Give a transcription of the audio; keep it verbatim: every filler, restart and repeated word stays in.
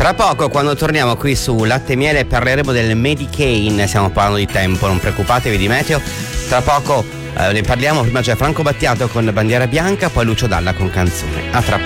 Tra poco, quando torniamo qui su Latte e Miele, parleremo del Medicaine. Stiamo parlando di tempo, non preoccupatevi di meteo. Tra poco eh, ne parliamo. Prima c'è Franco Battiato con Bandiera Bianca, poi Lucio Dalla con Canzone. A tra poco.